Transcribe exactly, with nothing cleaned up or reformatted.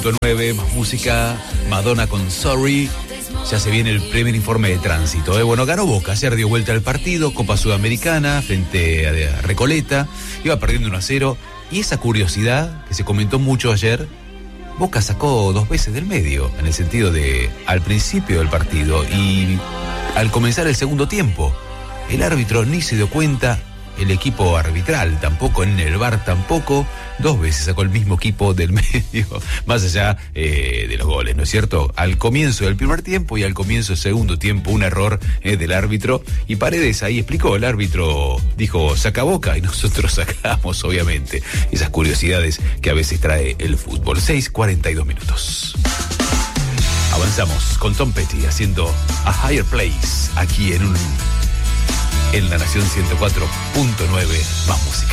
punto nueve, más música, Madonna con Sorry. Ya se viene el primer informe de tránsito. ¿eh? Bueno, ganó Boca, ayer dio vuelta al partido, Copa Sudamericana, frente a Recoleta, iba perdiendo uno a cero. Y esa curiosidad que se comentó mucho ayer, Boca sacó dos veces del medio, en el sentido de al principio del partido y al comenzar el segundo tiempo. El árbitro ni se dio cuenta, el equipo arbitral tampoco, en el V A R tampoco, dos veces sacó el mismo equipo del medio, más allá eh, de los goles, ¿no es cierto? Al comienzo del primer tiempo y al comienzo del segundo tiempo, un error eh, del árbitro, y Paredes ahí explicó, el árbitro dijo, saca Boca, y nosotros sacamos, obviamente, esas curiosidades que a veces trae el fútbol. seis cuarenta y dos minutos. Avanzamos con Tom Petty haciendo A Higher Place, aquí en un... en La Nación ciento cuatro punto nueve, más música.